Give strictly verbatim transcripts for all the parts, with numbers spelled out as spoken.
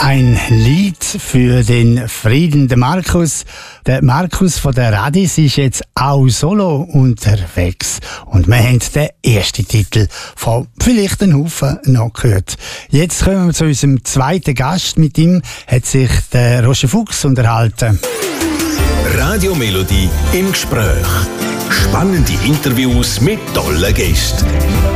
Ein Lied für den Frieden. Der Markus, der Markus von der Radis ist jetzt auch solo unterwegs. Und wir haben den ersten Titel von vielleicht einen Haufen noch gehört. Jetzt kommen wir zu unserem zweiten Gast. Mit ihm hat sich der Roger Fuchs unterhalten. Radio Melodie im Gespräch. Spannende Interviews mit tollen Gästen.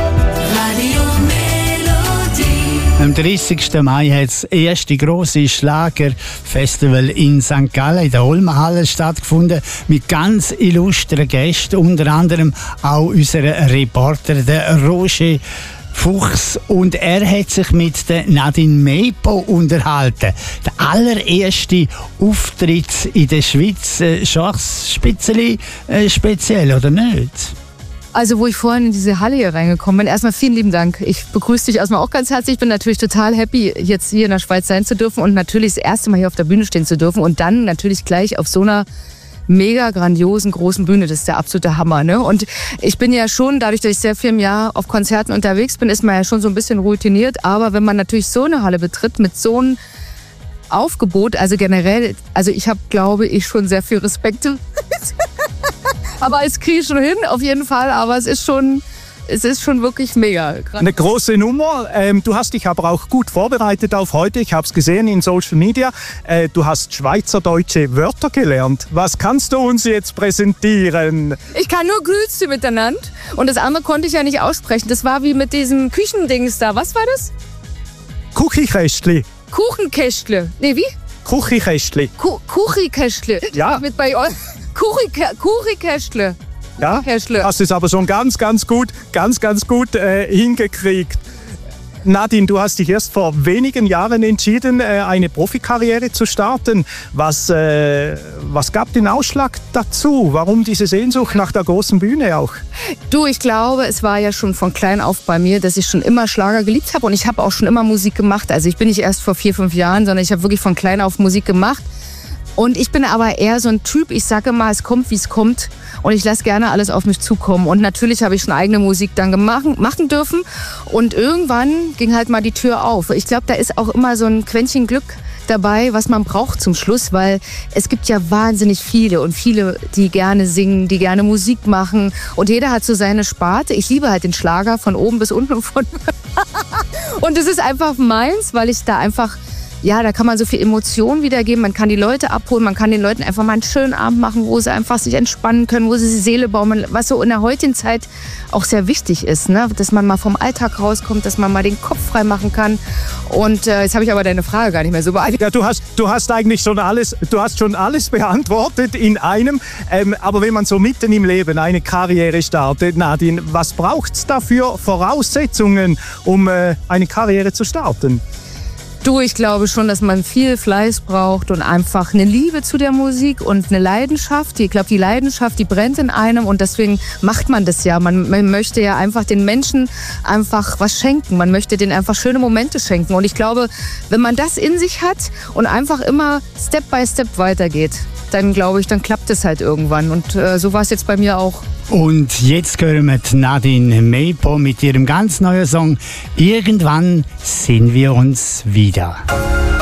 Am dreißigsten Mai hat das erste grosse Schlagerfestival in Sankt Gallen in der Olmenhalle stattgefunden mit ganz illustren Gästen, unter anderem auch unser Reporter, der Roger Fuchs. Und er hat sich mit der Nadine Meipo unterhalten. Der allererste Auftritt in der Schweiz, äh, schon ein bisschen äh, speziell, oder nicht? Also wo ich vorhin in diese Halle hier reingekommen bin, erstmal vielen lieben Dank. Ich begrüße dich erstmal auch ganz herzlich. Ich bin natürlich total happy, jetzt hier in der Schweiz sein zu dürfen und natürlich das erste Mal hier auf der Bühne stehen zu dürfen und dann natürlich gleich auf so einer mega grandiosen großen Bühne. Das ist der absolute Hammer, ne? Und ich bin ja schon, dadurch, dass ich sehr viel im Jahr auf Konzerten unterwegs bin, ist man ja schon so ein bisschen routiniert. Aber wenn man natürlich so eine Halle betritt mit so einem Aufgebot, also generell, also ich habe, glaube ich, schon sehr viel Respekt. Aber es kriege ich schon hin, auf jeden Fall. Aber es ist schon, es ist schon wirklich mega. Eine große Nummer. Ähm, du hast dich aber auch gut vorbereitet auf heute. Ich habe es gesehen in Social Media. Äh, du hast schweizerdeutsche Wörter gelernt. Was kannst du uns jetzt präsentieren? Ich kann nur Grüße miteinander. Und das andere konnte ich ja nicht aussprechen. Das war wie mit diesem Küchendings da. Was war das? Kuchikästli. Kuchenkästle. Nee, wie? Kuchikästli. Ku Kuchikästle. Ja. Mit bei euch. Kuchikästle. Ja, hast es aber schon ganz, ganz gut, ganz, ganz gut äh, hingekriegt. Nadine, du hast dich erst vor wenigen Jahren entschieden, äh, eine Profikarriere zu starten. Was, äh, was gab den Ausschlag dazu? Warum diese Sehnsucht nach der großen Bühne auch? Du, ich glaube, es war ja schon von klein auf bei mir, dass ich schon immer Schlager geliebt habe und ich habe auch schon immer Musik gemacht. Also ich bin nicht erst vor vier, fünf Jahren, sondern ich habe wirklich von klein auf Musik gemacht. Und ich bin aber eher so ein Typ, ich sage immer, es kommt, wie es kommt. Und ich lasse gerne alles auf mich zukommen. Und natürlich habe ich schon eigene Musik dann gemacht, machen dürfen. Und irgendwann ging halt mal die Tür auf. Ich glaube, da ist auch immer so ein Quäntchen Glück dabei, was man braucht zum Schluss. Weil es gibt ja wahnsinnig viele und viele, die gerne singen, die gerne Musik machen. Und jeder hat so seine Sparte. Ich liebe halt den Schlager von oben bis unten. Und, von und es ist einfach meins, weil ich da einfach... Ja, da kann man so viel Emotion wiedergeben, man kann die Leute abholen, man kann den Leuten einfach mal einen schönen Abend machen, wo sie einfach sich entspannen können, wo sie die Seele baumeln, was so in der heutigen Zeit auch sehr wichtig ist, ne? Dass man mal vom Alltag rauskommt, dass man mal den Kopf frei machen kann. Und äh, jetzt habe ich aber deine Frage gar nicht mehr so beantwortet. Ja, du hast, du hast eigentlich schon alles, du hast schon alles beantwortet in einem. Ähm, aber wenn man so mitten im Leben eine Karriere startet, Nadine, was braucht es da für Voraussetzungen, um äh, eine Karriere zu starten? Du, ich glaube schon, dass man viel Fleiß braucht und einfach eine Liebe zu der Musik und eine Leidenschaft. Ich glaube, die Leidenschaft, die brennt in einem und deswegen macht man das ja. Man, man möchte ja einfach den Menschen einfach was schenken. Man möchte denen einfach schöne Momente schenken. Und ich glaube, wenn man das in sich hat und einfach immer Step by Step weitergeht, dann glaube ich, dann klappt es halt irgendwann. Und äh, so war es jetzt bei mir auch. Und jetzt hören wir Nadine Meipo mit ihrem ganz neuen Song «Irgendwann sehen wir uns wieder».